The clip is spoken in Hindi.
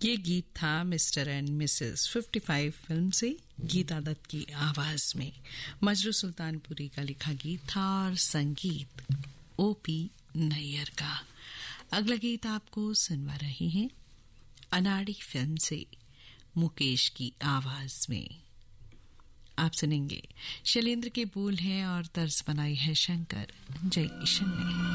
ये गीत था मिस्टर एंड मिसेस 55 फिल्म से गीता दत्त की आवाज में। मजरू सुल्तानपुरी का लिखा गीत था और संगीत ओपी नैयर का। अगला गीत आपको सुनवा रही हैं अनाड़ी फिल्म से मुकेश की आवाज में। आप सुनेंगे शैलेंद्र के बोल हैं और तर्ज बनाई है शंकर जयकिशन ने।